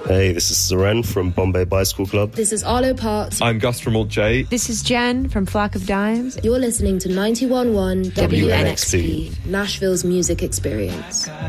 Hey, this is Seren from Bombay Bicycle Club. This is Arlo Parks. I'm Gus from Alt J. This is Jen from Flock of Dimes. You're listening to 91.1 WNXP, Nashville's music experience.